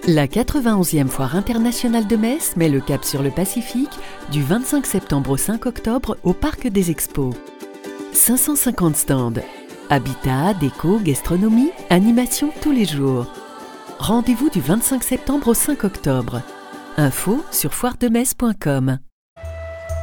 La 91e Foire internationale de Metz met le cap sur le Pacifique du 25 septembre au 5 octobre au Parc des Expos. 550 stands. Habitat, déco, gastronomie, animation tous les jours. Rendez-vous du 25 septembre au 5 octobre. Info sur foiredemetz.com.